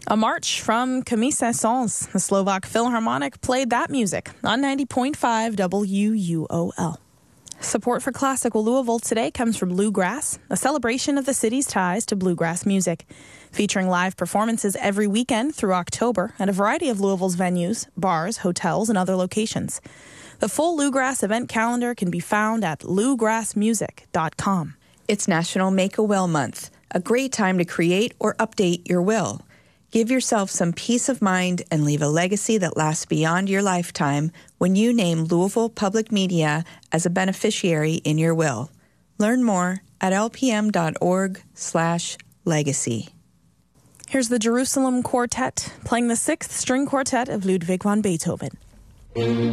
A march from Camille Saint-Saëns, the Slovak Philharmonic, played that music on 90.5 WUOL. Support for Classical Louisville today comes from Bluegrass, a celebration of the city's ties to bluegrass music. Featuring live performances every weekend through October at a variety of Louisville's venues, bars, hotels, and other locations. The full Bluegrass event calendar can be found at bluegrassmusic.com. It's National Make-A-Will Month, a great time to create or update your will. Give yourself some peace of mind and leave a legacy that lasts beyond your lifetime when you name Louisville Public Media as a beneficiary in your will. Learn more at lpm.org/legacy. Here's the Jerusalem Quartet playing the 6th String Quartet of Ludwig van Beethoven.